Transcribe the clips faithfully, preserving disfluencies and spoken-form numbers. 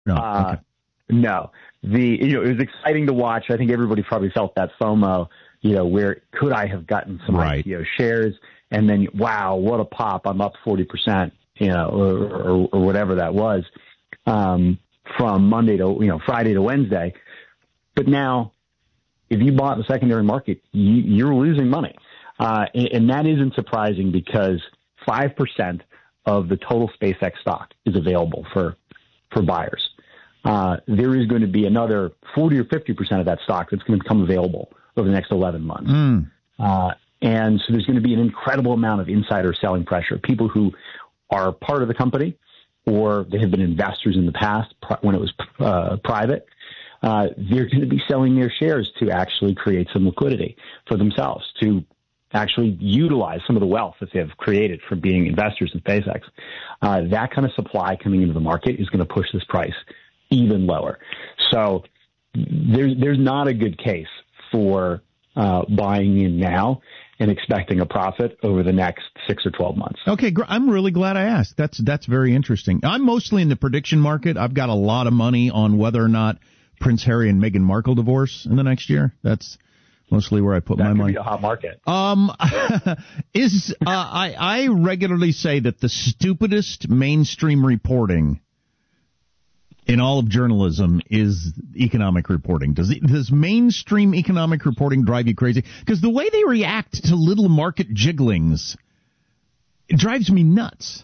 No. Uh, okay. No. The you know it was exciting to watch. I think everybody probably felt that FOMO. You know, where could I have gotten some Right. I P O shares? And then, wow, what a pop! I'm up forty percent. You know, or, or, or whatever that was um, from Monday to you know Friday to Wednesday. But now, if you bought the secondary market, you, you're losing money, uh, and, and that isn't surprising because five percent of the total SpaceX stock is available for for buyers. Uh, there is going to be another forty or fifty percent of that stock that's going to become available over the next eleven months. Mm. Uh, and so there's going to be an incredible amount of insider selling pressure. People who are part of the company or they have been investors in the past when it was uh, private, uh, they're going to be selling their shares to actually create some liquidity for themselves, to actually utilize some of the wealth that they've created from being investors in SpaceX. Uh, that kind of supply coming into the market is going to push this price even lower. So there's there's not a good case for uh, buying in now and expecting a profit over the next six or twelve months. Okay, I'm really glad I asked. That's that's very interesting. I'm mostly in the prediction market. I've got a lot of money on whether or not Prince Harry and Meghan Markle divorce in the next year. That's mostly where I put that my could money. Be a hot market. Um, is uh, I I regularly say that the stupidest mainstream reporting in all of journalism is economic reporting. Does it, does mainstream economic reporting drive you crazy? Because the way they react to little market jigglings, it drives me nuts.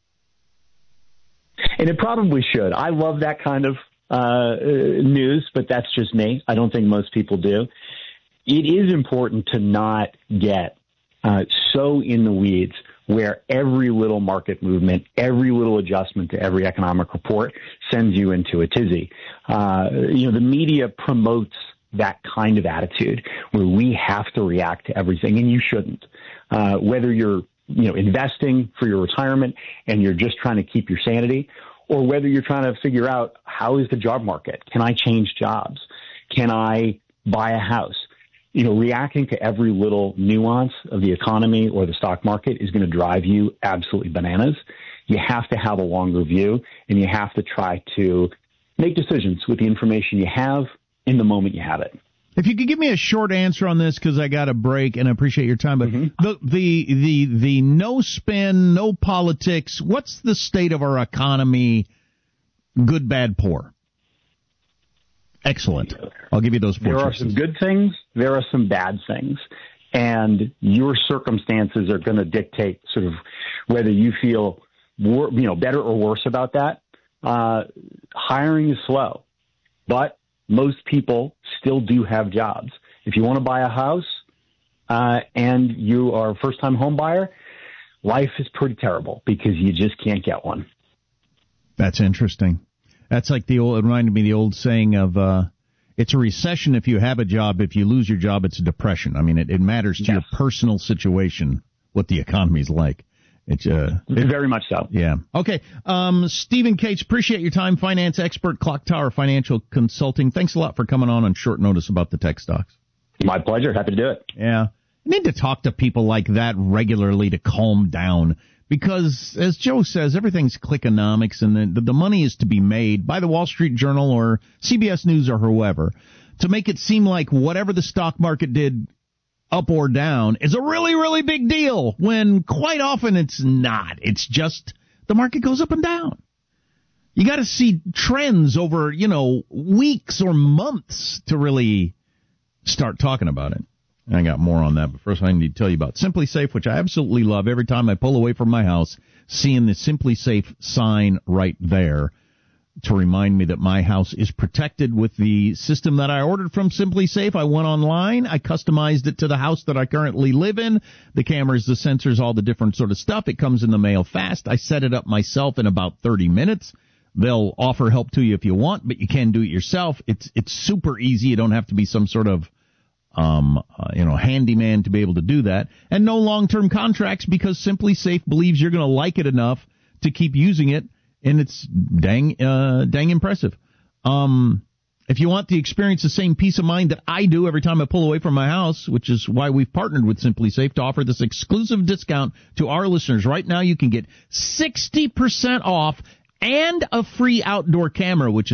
And it probably should. I love that kind of uh, news, but that's just me. I don't think most people do. It is important to not get uh, so in the weeds where every little market movement, every little adjustment to every economic report sends you into a tizzy. Uh, you know, the media promotes that kind of attitude where we have to react to everything, and you shouldn't. Uh, whether you're, you know, investing for your retirement and you're just trying to keep your sanity, or whether you're trying to figure out how is the job market? Can I change jobs? Can I buy a house? You know, reacting to every little nuance of the economy or the stock market is going to drive you absolutely bananas. You have to have a longer view, and you have to try to make decisions with the information you have in the moment you have it. If you could give me a short answer on this, because I got a break and I appreciate your time, but mm-hmm. the, the the the no spin, no politics, what's the state of our economy? Good, bad, poor. Excellent. I'll give you those four There are choices. some good things. There are some bad things. And your circumstances are going to dictate sort of whether you feel more, you know, better or worse about that. Uh, hiring is slow, but most people still do have jobs. If you want to buy a house uh, and you are a first-time home buyer, life is pretty terrible because you just can't get one. That's interesting. That's like the old, it reminded me of the old saying of, uh, it's a recession if you have a job. If you lose your job, it's a depression. I mean, it, it matters to yes. your personal situation, what the economy's like. It's, uh, it, very much so. Yeah. Okay. Um, Stephen Cates, appreciate your time. Finance expert, Clock Tower Financial Consulting. Thanks a lot for coming on on short notice about the tech stocks. My pleasure. Happy to do it. Yeah. You need to talk to people like that regularly to calm down. Because, as Joe says, everything's clickonomics, and the, the money is to be made by the Wall Street Journal or C B S News or whoever to make it seem like whatever the stock market did up or down is a really, really big deal, when quite often it's not. It's just the market goes up and down. You got to see trends over, you know, weeks or months to really start talking about it. I got more on that, but first I need to tell you about Simply Safe, which I absolutely love. Every time I pull away from my house, seeing the Simply Safe sign right there to remind me that my house is protected with the system that I ordered from Simply Safe. I went online, I customized it to the house that I currently live in. The cameras, the sensors, all the different sort of stuff. It comes in the mail fast. I set it up myself in about thirty minutes. They'll offer help to you if you want, but you can do it yourself. It's it's super easy. You don't have to be some sort of Um, uh, you know, handyman to be able to do that, and no long-term contracts because Simply Safe believes you're going to like it enough to keep using it, and it's dang, uh, dang impressive. Um, if you want to experience the same peace of mind that I do every time I pull away from my house, which is why we've partnered with Simply Safe to offer this exclusive discount to our listeners. Right now, you can get sixty percent off and a free outdoor camera, which